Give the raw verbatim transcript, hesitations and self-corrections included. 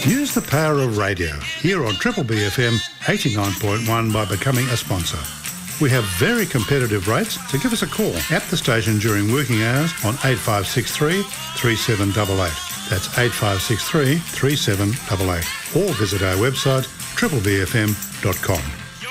Use the power of radio here on Triple B F M eighty-nine point one by becoming a sponsor. We have very competitive rates, so give us a call at the station during working hours on eight five six three, three seven eight eight. That's eight five six three, three seven eight eight. Or visit our website triple b f m dot com.